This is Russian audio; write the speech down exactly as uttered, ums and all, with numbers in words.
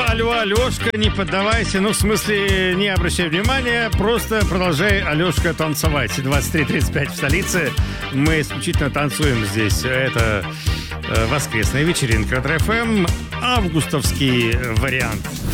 Алло, алло, Алешка, не поддавайся. Ну, в смысле, не обращай внимания, просто продолжай, Алешка, танцевать. двадцать три тридцать пять в столице. Мы исключительно танцуем здесь. Это э, воскресная вечеринка от эр эф эм. Августовский вариант.